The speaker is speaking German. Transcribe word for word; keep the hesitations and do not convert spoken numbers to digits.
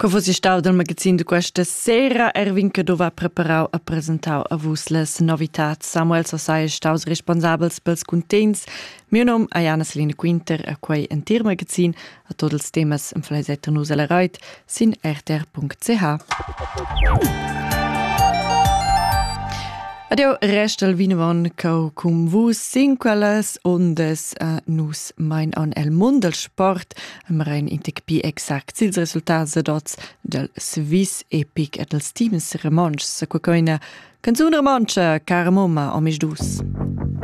Come fosse stato del magazine di questa sera, Erwin che doveva preparare e presentare a voi le novità. Samuel Sosai è stato responsabile per i contents. Mio nome è Jana Selina Quinter, e qui in Tier Magazin a tutti i temi in Fleisetter Nus alla Reit sin r t r punkt c h. Adio resta il vinavon co cum vus cinquelas ondes uh, nus mein an el mund del sport am rein intec pi exact sils resultats dots del Swiss Epic et dels teams remanche sa quacoina canzun remanche cara momma o mis dus.